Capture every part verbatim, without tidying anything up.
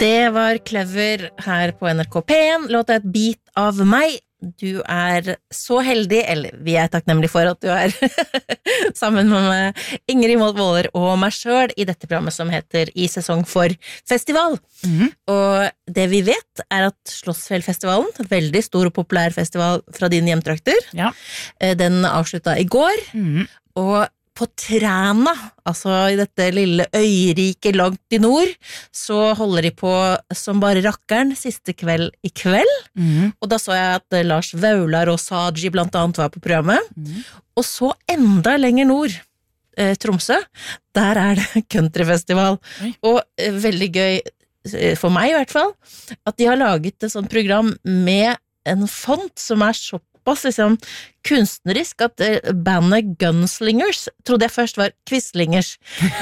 Det var Clever her på N R K P en. Låta Et bit av meg. Du er så heldig, eller vi er takknemlige for at du er sammen med Ingrid Mold Våler og meg selv i dette programmet som heter I sesong for festival. Mm-hmm. Og det vi vet er at Slottsfjellfestivalen, veldig stor og populær festival fra dine hjemtrakter, ja. Den avsluttet i går, mm-hmm. og på Træna, altså i dette lille øyrike langt i nord, så holder de på som bare rakkeren siste kveld i kveld. Mm. Og da så jeg at Lars Vaular og Saji blant annet var på programmet. Mm. Og så enda lenger nord, eh, Tromsø, der er det countryfestival. Oi. Og eh, veldig gøy, for meg i hvert fall, at de har laget et sånt program med en font som er så pass liksom kunstnerisk at uh, bandet Gunslingers trodde jeg først var Quislingers.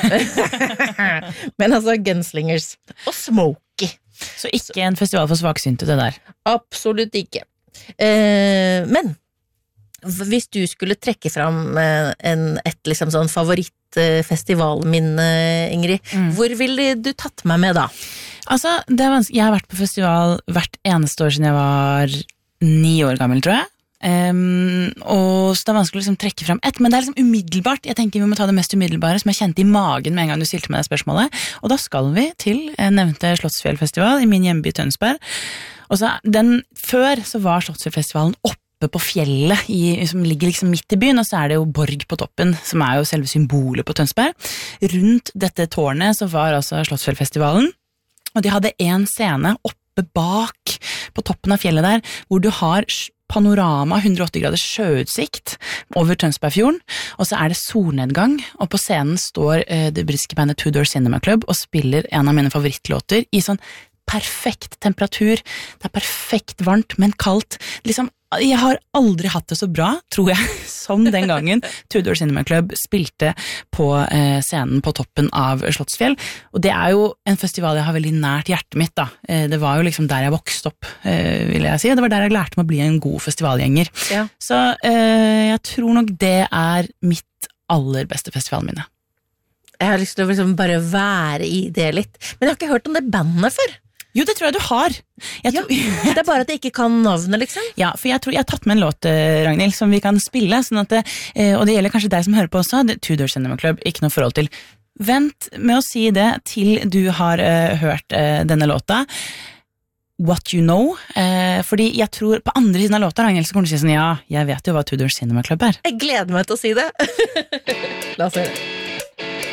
Men altså Gunslingers. Og Smokey. Så ikke en festival for svaksynte det der? Absolutt ikke. Uh, men hvis du skulle trekke fram uh, en, et liksom sånn favorittfestivalminne, uh, Ingrid, mm. hvor ville du tatt meg med da? Altså, det er vanskelig. Jeg har vært på festival hvert eneste år siden jeg var ni år gammel, tror jeg. Um, og så det er vanskelig å liksom trekke frem ett, men det er liksom umiddelbart. Jeg tenker vi må ta det mest umiddelbare som jeg kjente i magen med en gang du stilte meg det spørsmålet. Og da skal vi til nevnte Slottsfjellfestival i min hjemby Tønsberg. Og så den, før så var Slottsfjellfestivalen oppe på fjellet i, som ligger liksom midt i byen, og så er det jo Borg på toppen, som er jo selve symbolet på Tønsberg. Rundt dette tårnet så var altså Slottsfjellfestivalen, og de hadde en scene oppe bak på toppen av fjellet der, hvor du har panorama, hundre og åtti graders sjøutsikt over Tønsbergfjorden, og så er det solnedgang, og på scenen står uh, det britiske bandet Two Door Cinema Club og spiller en av mine favorittlåter i sånn perfekt temperatur. Det er perfekt varmt, men kaldt. Liksom, jeg har aldri hatt det så bra, tror jeg, som den gangen Two Door Cinema Club spilte på eh, scenen på toppen av Slottsfjell. Og det er jo en festival jeg har veldig nært hjertet mitt, da. Eh, det var jo liksom der jeg vokste opp, eh, vil jeg si. Det var der jeg lærte meg å bli en god festivalgjenger. Ja. Så eh, jeg tror nok det er mitt aller beste festivalminne. Jeg har lyst til å liksom bare være i det litt. Men jeg har ikke hørt om det bandet før. Jo, det tror jeg du har. Jeg ja, tror, det er bare at jeg ikke kan navnet, liksom. Ja, for jeg tror jeg har tatt med en låt, Ragnhild, som vi kan spille, sånn at det, og det gjelder kanskje deg som hører på også, det Two Door Cinema Club, ikke noe forhold til. Vent med å si det til du har uh, hørt uh, denne låta. What You Know, uh, fordi jeg tror på andre siden av låta, Ragnhild, så kommer du si sånn, ja, jeg vet jo hva Two Door Cinema Club er. Jeg gleder meg til å si det. La oss høre det.